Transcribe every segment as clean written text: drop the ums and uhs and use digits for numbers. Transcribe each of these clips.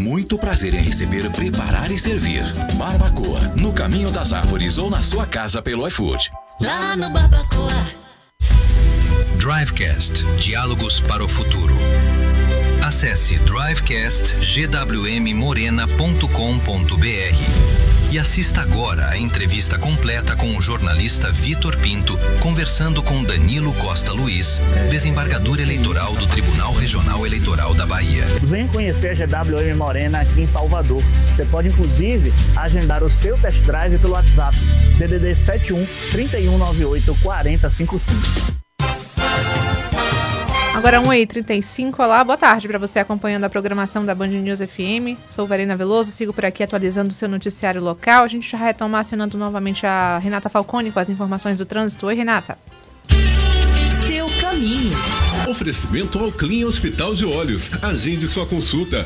muito prazer em receber, preparar e servir. Barbacoa, no Caminho das Árvores ou na sua casa pelo iFood. Lá no Barbacoa. Drivecast, diálogos para o futuro. Acesse drivecastgwmmorena.com.br e assista agora a entrevista completa com o jornalista Vitor Pinto, conversando com Danilo Costa Luiz, desembargador eleitoral do Tribunal Regional Eleitoral da Bahia. Venha conhecer a GWM Morena aqui em Salvador. Você pode, inclusive, agendar o seu test drive pelo WhatsApp, DDD 71 3198 4055. Agora 1h35, olá, boa tarde para você acompanhando a programação da Band News FM. Sou Verena Veloso, sigo por aqui atualizando o seu noticiário local. A gente já retoma acionando novamente a Renata Falcone com as informações do trânsito. Oi, Renata. Seu caminho. Oferecimento ao Clean Hospital de Olhos. Agende sua consulta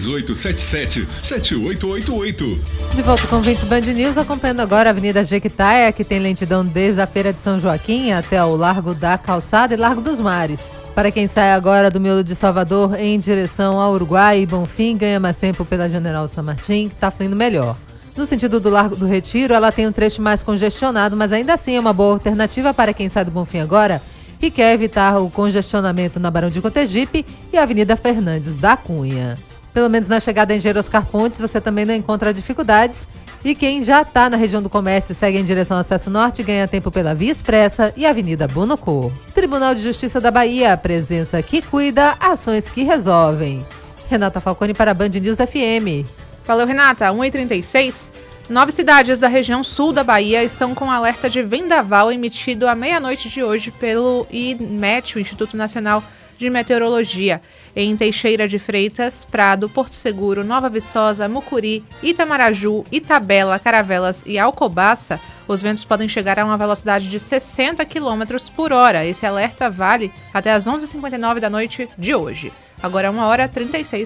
3877-7888. De volta com o 20 Band News, acompanhando agora a Avenida Jequitaia, que tem lentidão desde a Feira de São Joaquim até o Largo da Calçada e Largo dos Mares. Para quem sai agora do miolo de Salvador em direção ao Uruguai e Bonfim, ganha mais tempo pela General San Martín, que está fluindo melhor. No sentido do Largo do Retiro, ela tem um trecho mais congestionado, mas ainda assim é uma boa alternativa para quem sai do Bonfim agora e quer evitar o congestionamento na Barão de Cotegipe e a Avenida Fernandes da Cunha. Pelo menos na chegada em Engenheiro Oscar Pontes, você também não encontra dificuldades. E quem já está na região do comércio e segue em direção ao Acesso Norte ganha tempo pela Via Expressa e Avenida Bonocô. Tribunal de Justiça da Bahia, presença que cuida, ações que resolvem. Renata Falcone para a Band News FM. Valeu, Renata. 1h36. 9 cidades da região sul da Bahia estão com alerta de vendaval emitido à meia-noite de hoje pelo INMET, o Instituto Nacional de Meteorologia. Em Teixeira de Freitas, Prado, Porto Seguro, Nova Viçosa, Mucuri, Itamaraju, Itabela, Caravelas e Alcobaça, os ventos podem chegar a uma velocidade de 60 km por hora. Esse alerta vale até as 11h59 da noite de hoje. Agora é 1h36.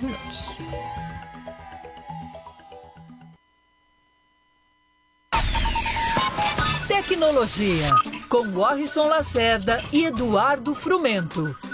Tecnologia, com Warrison Lacerda e Eduardo Frumento.